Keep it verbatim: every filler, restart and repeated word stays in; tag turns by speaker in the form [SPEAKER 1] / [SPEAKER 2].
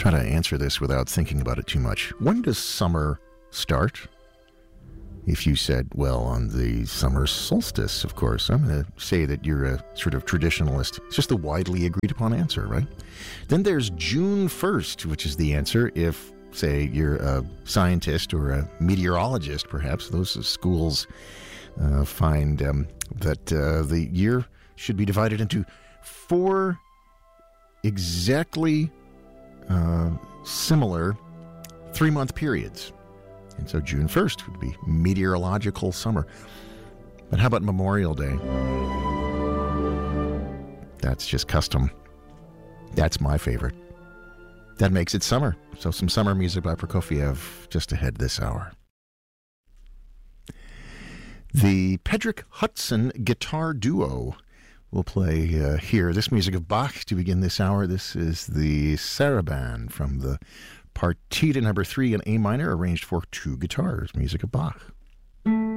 [SPEAKER 1] Try to answer this without thinking about it too much. When does summer start? If you said, well, on the summer solstice, of course, I'm going to say that you're a sort of traditionalist. It's just a widely agreed upon answer, right? Then there's June first, which is the answer if, say, you're a scientist or a meteorologist, perhaps. Those schools uh, find um, that uh, the year should be divided into four exactly uh, similar three-month periods. And so June first would be meteorological summer. But how about Memorial Day? That's just custom. That's my favorite. That makes it summer. So some summer music by Prokofiev just ahead this hour. The Pedrick Hudson Guitar Duo will play uh, here. This music of Bach to begin this hour. This is the Sarabande from the Partita number three in A minor, arranged for two guitars. Music of Bach.